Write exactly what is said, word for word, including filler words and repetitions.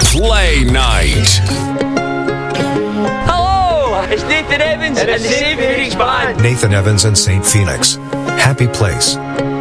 Play Night. Hello, it's Nathan Evans and, the Saint Phoenix Band. Nathan Evans and Saint Phoenix. Happy Place.